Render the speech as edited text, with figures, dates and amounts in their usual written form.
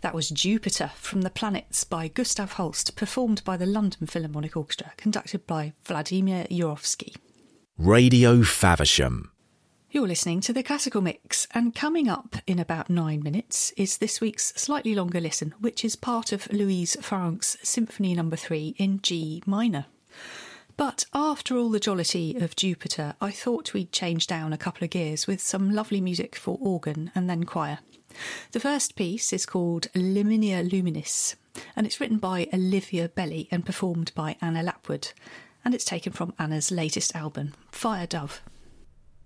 That was Jupiter from the Planets by Gustav Holst, performed by the London Philharmonic Orchestra, conducted by Vladimir Yurovsky. Radio Faversham. You're listening to the Classical Mix, and coming up in about 9 minutes is this week's slightly longer listen, which is part of Louise Farrenc's Symphony No. 3 in G minor. But after all the jollity of Jupiter, I thought we'd change down a couple of gears with some lovely music for organ and then choir. The first piece is called Laminia Luminis, and it's written by Olivia Belly and performed by Anna Lapwood, and it's taken from Anna's latest album, Fire Dove.